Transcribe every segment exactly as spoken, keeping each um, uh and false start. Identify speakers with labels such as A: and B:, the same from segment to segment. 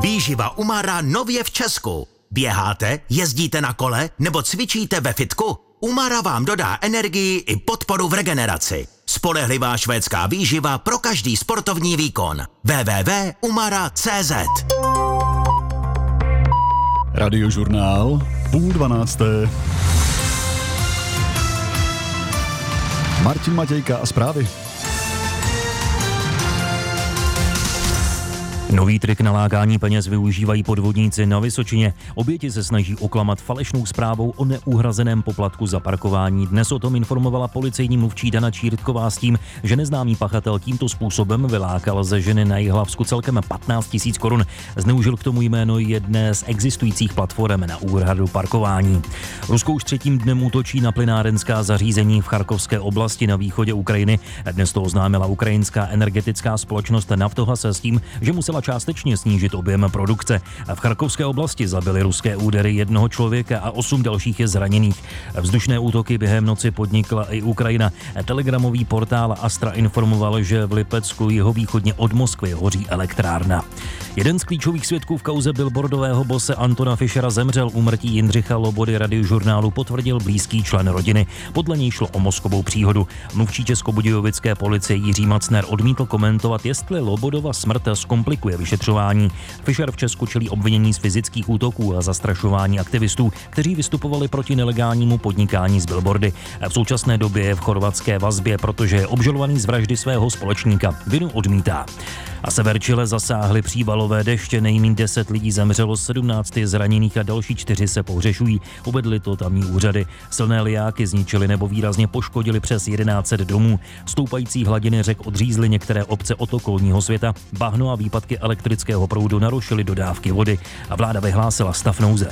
A: Výživa Umara nově v Česku. Běháte, jezdíte na kole nebo cvičíte ve fitku? Umara vám dodá energii i podporu v regeneraci. Spolehlivá švédská výživa pro každý sportovní výkon. w w w tečka umara tečka cé zet.
B: Radiožurnál, půl dvanácté. Martin Matějka a zprávy.
C: Nový trik na lákání peněz využívají podvodníci na Vysočině. Oběti se snaží oklamat falešnou zprávou o neuhrazeném poplatku za parkování. Dnes o tom informovala policejní mluvčí Dana Čírtková s tím, že neznámý pachatel tímto způsobem vylákal ze ženy na Jihlavsku celkem patnáct tisíc korun. Zneužil k tomu jméno jedné z existujících platform na úhradu parkování. Rusko už třetím dnem útočí na plynárenská zařízení v Charkovské oblasti na východě Ukrajiny. Dnes to oznámila ukrajinská energetická společnost Naftogaz s tím, že musela částečně snížit objem produkce. V Charkovské oblasti zabili ruské údery jednoho člověka a osm dalších je zraněných. Vzdušné útoky během noci podnikla i Ukrajina. Telegramový portál Astra informoval, že v Lipecku jihovýchodně od Moskvy hoří elektrárna. Jeden z klíčových svědků v kauze billboardového bose Antona Fischera zemřel. Úmrtí Jindřicha Lobody Radiožurnálu potvrdil blízký člen rodiny. Podle něj šlo o mozkovou příhodu. Mluvčí českobudějovické policie Jiří Macner odmítl komentovat, jestli Lobodova smrt zkomplikuje vyšetřování. Fischer v Česku čelí obvinění z fyzických útoků a zastrašování aktivistů, kteří vystupovali proti nelegálnímu podnikání z billboardy. V současné době je v chorvatské vazbě, protože je obžalovaný z vraždy svého společníka. Vinu odmítá. A sever Chile zasáhly přívalové deště, nejméně deset lidí zemřelo, sedmnáct je zraněných a další čtyři se pohřešují, uvedly to tamní úřady. Silné lijáky zničily nebo výrazně poškodily přes jedenáct set domů. Stoupající hladiny řek odřízly některé obce od okolního světa. Bahno a výpadky elektrického proudu narušily dodávky vody a vláda vyhlásila stav nouze.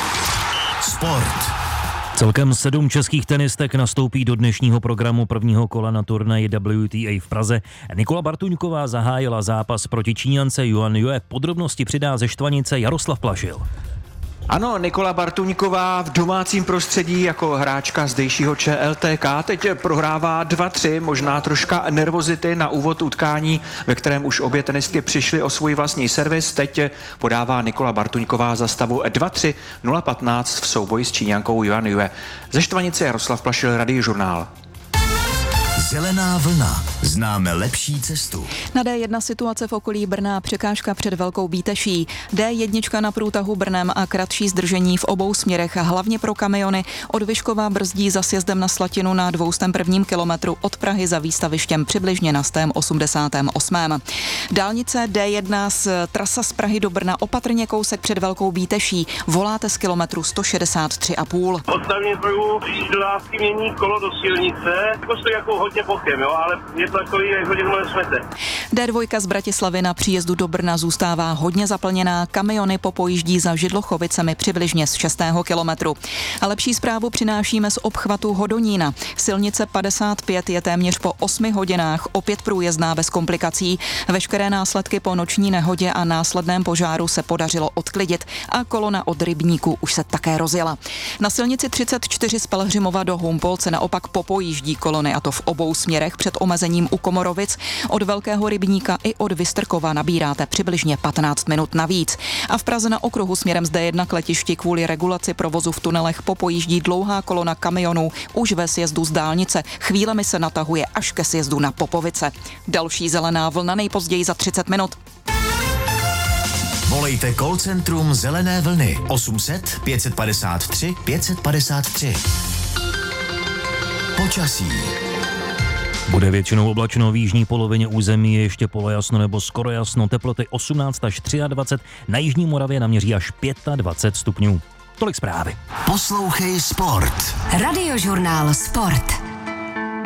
A: Sport.
C: Celkem sedm českých tenistek nastoupí do dnešního programu prvního kola na turnaji W T A v Praze. Nikola Bartuňková zahájila zápas proti Číňance Yuan Yue. Podrobnosti přidá ze Štvanice Jaroslav Plašil.
D: Ano, Nikola Bartuňková v domácím prostředí jako hráčka zdejšího Č L T K teď prohrává dva tři, možná troška nervozity na úvod utkání, ve kterém už obě tenistky přišly o svůj vlastní servis. Teď podává Nikola Bartuňková za stavu dva tři nula patnáct v souboji s Číňankou Yuan Yue. Ze Štvanice Jaroslav Plašil, Radiožurnál.
A: Zelená vlna. Známe lepší cestu.
E: Na D jedna situace v okolí Brna, překážka před Velkou Bíteší. D jedna na průtahu Brnem a kratší zdržení v obou směrech, hlavně pro kamiony. Od Vyškova brzdí za sjezdem na Slatinu na dvoustém prvním kilometru, od Prahy za výstavištěm přibližně na stém osmdesátém osmém Dálnice D jedna z trasa z Prahy do Brna opatrně kousek před Velkou Bíteší. Voláte z kilometru sto šedesát tři a půl.
F: Odstavně pruhu do lásky mění kolo do silnice, jako stojí jako hodně pochem, jo, ale je to takový, jak hodně to smete.
E: D dva z Bratislavy na příjezdu do Brna zůstává hodně zaplněná, kamiony popojíždí za Židlochovicemi přibližně z šestého kilometru. A lepší zprávu přinášíme z obchvatu Hodonína. Silnice padesát pět je téměř po osmi hodinách opět průjezdná bez komplikací. Veškeré následky po noční nehodě a následném požáru se podařilo odklidit a kolona od Rybníku už se také rozjela. Na silnici třicet čtyři z Pelhřimova do Humpolce naopak popojíždí kolony, a to v obou směrech před omezením u Komorovic. Od Velkého Rybníka i od Vystrkova nabíráte přibližně patnáct minut navíc. A v Praze na okruhu směrem z D jedna k letišti kvůli regulaci provozu v tunelech popojíždí dlouhá kolona kamionů už ve sjezdu z dálnice. Chvílemi se natahuje až ke sjezdu na Popovice. Další zelená vlna nejpozději za třicet minut.
A: Volejte call centrum Zelené vlny osm set pět padesát tři pět padesát tři. Počasí.
C: Bude většinou oblačno, v jižní polovině území je ještě polojasno nebo skoro jasno, teploty osmnáct až dvacet tři, na jižní Moravě naměří až dvacet pět stupňů. Tolik zprávy.
A: Poslouchej sport.
G: Radiožurnál Sport.